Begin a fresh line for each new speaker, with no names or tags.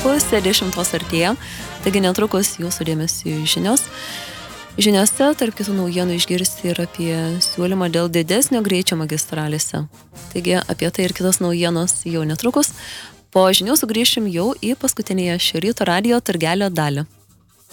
pusė 10 artėja, taigi netrukus jūsų dėmesį žinios. Žiniose, tarp kitų naujienų, išgirsti ir apie siūlymą dėl didesnio greičio magistralėse. Taigi apie tai ir kitos naujienos jau netrukus. Po žinių sugrįšim jau į paskutinėje šio ryto radijo turgelio dalį.